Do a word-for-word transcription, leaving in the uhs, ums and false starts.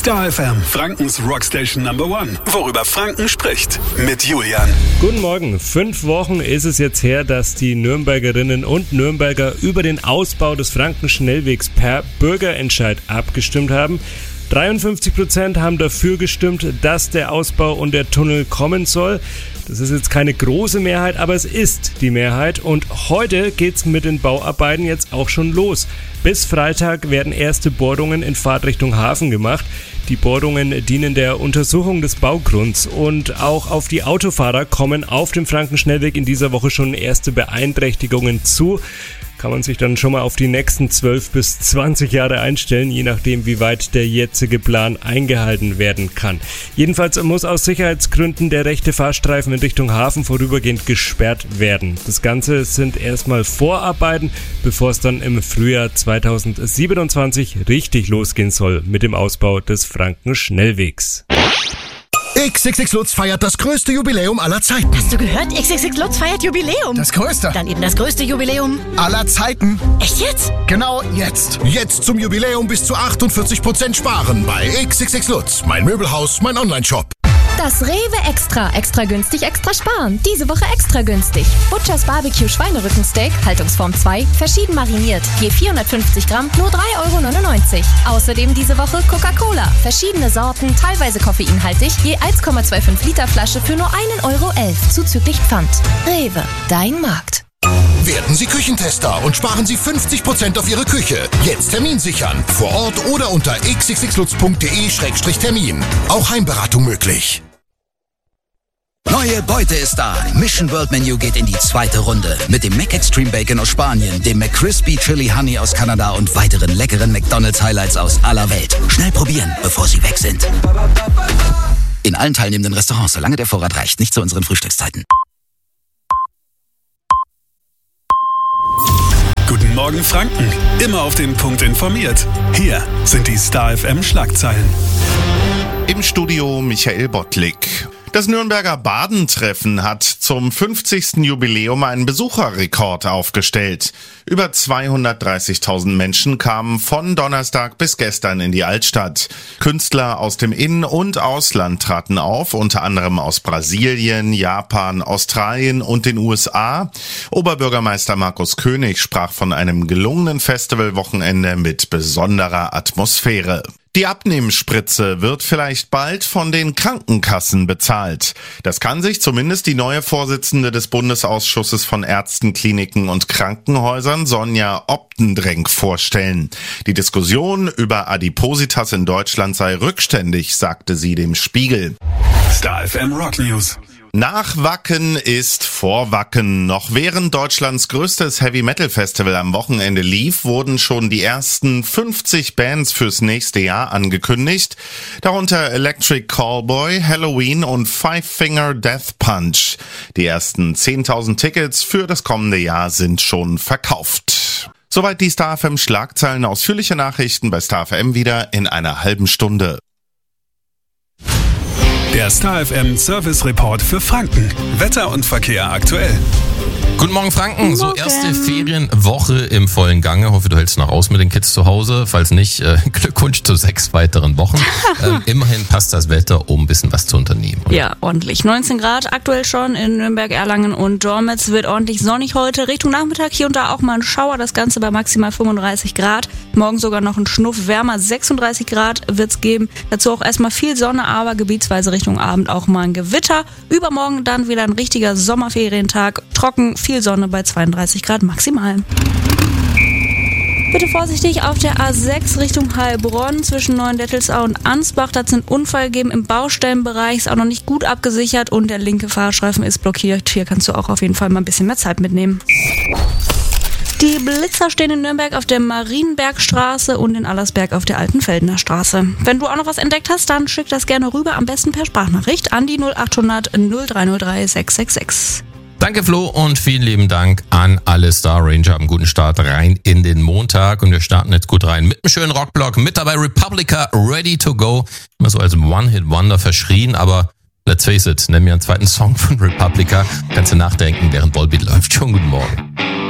Star F M, Frankens Rockstation Number One. Worüber Franken spricht. Mit Julian. Guten Morgen. Fünf Wochen ist es jetzt her, dass die Nürnbergerinnen und Nürnberger über den Ausbau des Frankenschnellwegs per Bürgerentscheid abgestimmt haben. dreiundfünfzig Prozent haben dafür gestimmt, dass der Ausbau und der Tunnel kommen soll. Das ist jetzt keine große Mehrheit, aber es ist die Mehrheit. Und heute geht's mit den Bauarbeiten jetzt auch schon los. Bis Freitag werden erste Bohrungen in Fahrtrichtung Hafen gemacht. Die Bohrungen dienen der Untersuchung des Baugrunds und auch auf die Autofahrer kommen auf dem Frankenschnellweg in dieser Woche schon erste Beeinträchtigungen zu. Kann man sich dann schon mal auf die nächsten zwölf bis zwanzig Jahre einstellen, je nachdem, wie weit der jetzige Plan eingehalten werden kann. Jedenfalls muss aus Sicherheitsgründen der rechte Fahrstreifen in Richtung Hafen vorübergehend gesperrt werden. Das Ganze sind erstmal Vorarbeiten, bevor es dann im Frühjahr zweitausendsiebenundzwanzig richtig losgehen soll mit dem Ausbau des Frankenschnellwegs. X X X Lutz feiert das größte Jubiläum aller Zeiten. Hast du gehört? X X X Lutz feiert Jubiläum. Das größte? Dann eben das größte Jubiläum aller Zeiten. Echt jetzt? Genau jetzt. Jetzt zum Jubiläum bis zu achtundvierzig Prozent sparen bei X X X Lutz. Mein Möbelhaus, mein Onlineshop. Das Rewe Extra. Extra günstig, extra sparen. Diese Woche extra günstig. Butchers Barbecue Schweinerückensteak, Haltungsform zwei, verschieden mariniert. Je vierhundertfünfzig Gramm, nur drei Euro neunundneunzig. Außerdem diese Woche Coca-Cola. Verschiedene Sorten, teilweise koffeinhaltig. Je eins Komma fünfundzwanzig Liter Flasche für nur ein Euro elf. Zuzüglich Pfand. Rewe, dein Markt. Werden Sie Küchentester und sparen Sie fünfzig Prozent auf Ihre Küche. Jetzt Termin sichern. Vor Ort oder unter x x x lutz punkt de Schrägstrich Termin. Auch Heimberatung möglich. Neue Beute ist da. Mission World Menu geht in die zweite Runde. Mit dem Mac Extreme Bacon aus Spanien, dem McCrispy Chili Honey aus Kanada und weiteren leckeren McDonald's Highlights aus aller Welt. Schnell probieren, bevor sie weg sind. In allen teilnehmenden Restaurants, solange der Vorrat reicht. Nicht zu unseren Frühstückszeiten. Guten Morgen Franken. Immer auf den Punkt informiert. Hier sind die Star F M Schlagzeilen. Im Studio Michael Bottlik. Das Nürnberger Badentreffen hat zum fünfzigsten Jubiläum einen Besucherrekord aufgestellt. Über zweihundertdreißigtausend Menschen kamen von Donnerstag bis gestern in die Altstadt. Künstler aus dem In- und Ausland traten auf, unter anderem aus Brasilien, Japan, Australien und den U S A. Oberbürgermeister Markus König sprach von einem gelungenen Festivalwochenende mit besonderer Atmosphäre. Die Abnehmspritze wird vielleicht bald von den Krankenkassen bezahlt. Das kann sich zumindest die neue Vorsitzende des Bundesausschusses von Ärzten, Kliniken und Krankenhäusern, Sonja Optendrenk, vorstellen. Die Diskussion über Adipositas in Deutschland sei rückständig, sagte sie dem Spiegel. Star F M Rock News. Nach Wacken ist vor Wacken. Noch während Deutschlands größtes Heavy-Metal-Festival am Wochenende lief, wurden schon die ersten fünfzig Bands fürs nächste Jahr angekündigt. Darunter Electric Callboy, Halloween und Five Finger Death Punch. Die ersten zehntausend Tickets für das kommende Jahr sind schon verkauft. Soweit die Star F M Schlagzeilen. Ausführliche Nachrichten bei Star F M wieder in einer halben Stunde. Der Star F M Service Report für Franken. Wetter und Verkehr aktuell. Guten Morgen Franken, Guten so Morgen. erste Ferienwoche im vollen Gange. Hoffe, du hältst noch aus mit den Kids zu Hause. Falls nicht, äh, Glückwunsch zu sechs weiteren Wochen. ähm, immerhin passt das Wetter, um ein bisschen was zu unternehmen. Oder? Ja, ordentlich. neunzehn Grad aktuell schon in Nürnberg, Erlangen und Dormitz. Wird ordentlich sonnig heute. Richtung Nachmittag hier und da auch mal ein Schauer. Das Ganze bei maximal fünfunddreißig Grad. Morgen sogar noch ein Schnuff wärmer. sechsunddreißig Grad wird's geben. Dazu auch erstmal viel Sonne, aber gebietsweise Richtung Abend auch mal ein Gewitter. Übermorgen dann wieder ein richtiger Sommerferientag. Trocken, viel Sonne bei zweiunddreißig Grad maximal. Bitte vorsichtig auf der A sechs Richtung Heilbronn zwischen Neuendettelsau und Ansbach. Da hat es einen Unfall gegeben im Baustellenbereich, ist auch noch nicht gut abgesichert und der linke Fahrstreifen ist blockiert. Hier kannst du auch auf jeden Fall mal ein bisschen mehr Zeit mitnehmen. Die Blitzer stehen in Nürnberg auf der Marienbergstraße und in Allersberg auf der Altenfeldener Straße. Wenn du auch noch was entdeckt hast, dann schick das gerne rüber, am besten per Sprachnachricht an die null achthundert null drei null drei sechs sechs sechs. Danke Flo und vielen lieben Dank an alle Star Ranger. Einen guten Start rein in den Montag und wir starten jetzt gut rein mit einem schönen Rockblock. Mit dabei Republica, Ready to Go. Immer so als One-Hit-Wonder verschrien, aber let's face it, nenn mir einen zweiten Song von Republica. Kannst du nachdenken, während Volbeat läuft. Schon guten Morgen.